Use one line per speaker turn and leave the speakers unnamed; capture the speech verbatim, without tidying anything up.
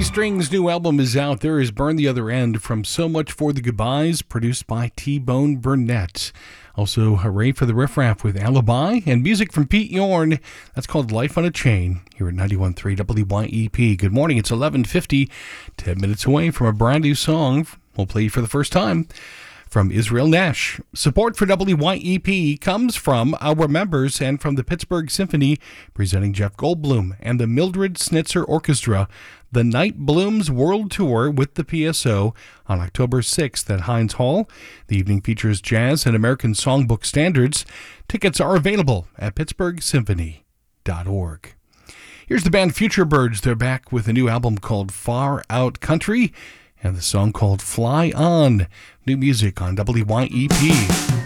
String's new album is out. There is Burn the Other End from So Much for the Goodbyes, produced by T-Bone Burnett. Also, Hooray for the Riff Raff with Alibi, and music from Pete Yorn. That's called Life on a Chain, here at ninety-one point three W Y E P. Good morning, it's eleven fifty, ten minutes away from a brand new song we'll play for the first time from Israel Nash. Support for W Y E P comes from our members and from the Pittsburgh Symphony, presenting Jeff Goldblum and the Mildred Snitzer Orchestra, the Night Blooms World Tour with the P S O on October sixth at Heinz Hall. The evening features jazz and American songbook standards. Tickets are available at pittsburgh symphony dot org. Here's the band Future Birds. They're back with a new album called Far Out Country and the song called Fly On. New music on W Y E P.